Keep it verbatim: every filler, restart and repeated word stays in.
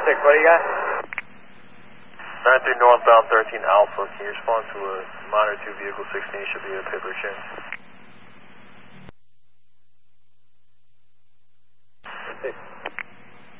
six, what do you got? nine three northbound thirteen Alpha. Can you respond to a monitor two vehicle sixteen? Should be a paper chain.